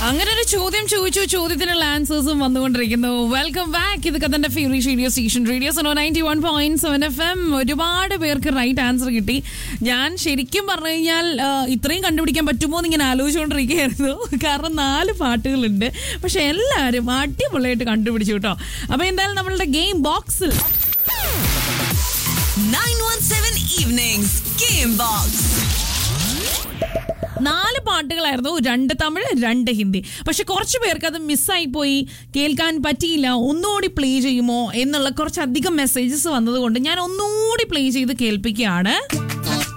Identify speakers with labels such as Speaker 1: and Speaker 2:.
Speaker 1: അങ്ങനെ ഒരു ചോദ്യം ചോദിച്ചു, ചോദ്യത്തിനുള്ള ആൻസേഴ്സും വന്നുകൊണ്ടിരിക്കുന്നു. Welcome back. ഇതൊക്കെ തന്നെ favourite radio station radio Suno 91.7 FM. ഒരുപാട് പേർക്ക് റൈറ്റ് ആൻസർ കിട്ടി. ഞാൻ ശരിക്കും പറഞ്ഞു കഴിഞ്ഞാൽ ഇത്രയും കണ്ടുപിടിക്കാൻ പറ്റുമോ എന്ന് ഇങ്ങനെ ആലോചിച്ചുകൊണ്ടിരിക്കുകയായിരുന്നു. കാരണം 4 പാട്ടുകളുണ്ട്, പക്ഷെ എല്ലാവരും അടിപൊളിയായിട്ട് കണ്ടുപിടിച്ചു കേട്ടോ. അപ്പൊ എന്തായാലും നമ്മളുടെ ഗെയിം ബോക്സിൽ
Speaker 2: 917 Evenings Game Box.
Speaker 1: 4 പാട്ടുകളായിരുന്നു, 2 Tamil 2 Hindi. പക്ഷെ കുറച്ച് പേർക്ക് അത് മിസ്സായി പോയി, കേൾക്കാൻ പറ്റിയില്ല. ഒന്നുകൂടി പ്ലേ ചെയ്യുമോ എന്നുള്ള കുറച്ചധികം മെസ്സേജസ് വന്നതുകൊണ്ട് ഞാൻ ഒന്നുകൂടി പ്ലേ ചെയ്ത് കേൾപ്പിക്കുകയാണ്.